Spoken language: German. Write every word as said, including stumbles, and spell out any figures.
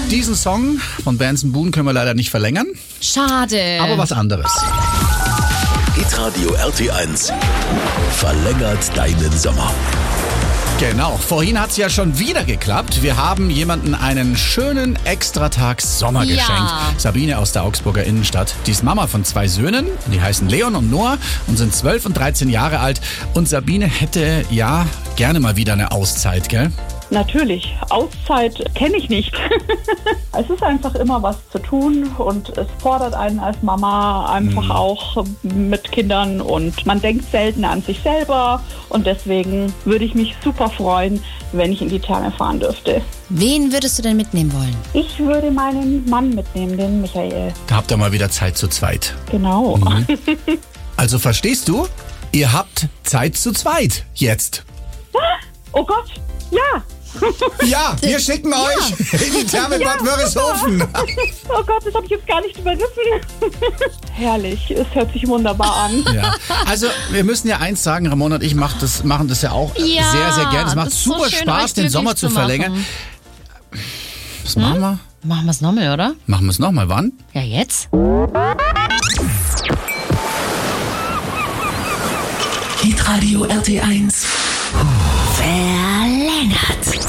Diesen Song von Benson Boone können wir leider nicht verlängern. Schade. Aber was anderes. Hitradio R T eins verlängert deinen Sommer. Genau, vorhin hat es ja schon wieder geklappt. Wir haben jemanden einen schönen Extratag Sommer Ja. geschenkt. Sabine aus der Augsburger Innenstadt. Die ist Mama von zwei Söhnen. Die heißen Leon und Noah und sind zwölf und dreizehn Jahre alt. Und Sabine hätte ja gerne mal wieder eine Auszeit, gell? Natürlich, Auszeit kenne ich nicht. Es ist einfach immer was zu tun und es fordert einen als Mama einfach Mhm. auch mit Kindern und man denkt selten an sich selber und deswegen würde ich mich super freuen, wenn ich in die Therme fahren dürfte. Wen würdest du denn mitnehmen wollen? Ich würde meinen Mann mitnehmen, den Michael. Da habt ihr mal wieder Zeit zu zweit. Genau. Also verstehst du? Ihr habt Zeit zu zweit jetzt. Oh Gott, ja. Ja, wir schicken euch in die Therme Bad Wörishofen. Oh Gott, das habe ich jetzt gar nicht überrissen. Herrlich, es hört sich wunderbar an. Ja. Also wir müssen ja eins sagen, Ramona und ich mach das, machen das ja auch Ja, sehr, sehr gerne. Es macht das ist so super schön, Spaß, euch den glücklich Sommer zu zu verlängern. machen. Was machen wir? Machen wir es nochmal, oder? Machen wir es nochmal. Wann? Ja, jetzt? Hitradio R T eins Verlängert.